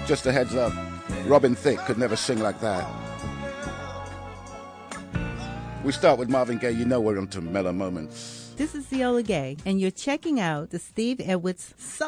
Just a heads up, Robin Thicke could never sing like that. We start with Marvin Gaye. You know we're into mellow moments. This is Viola Gay, and you're checking out the Steve Edwards